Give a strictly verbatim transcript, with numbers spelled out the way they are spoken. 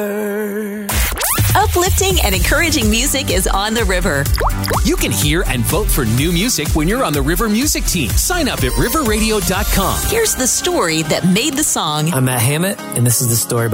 Uplifting and encouraging music is on the river. You can hear and vote for new music when you're on the River Music team. Sign up at river radio dot com. Here's the story that made the song. I'm Matt Hammett, and this is the story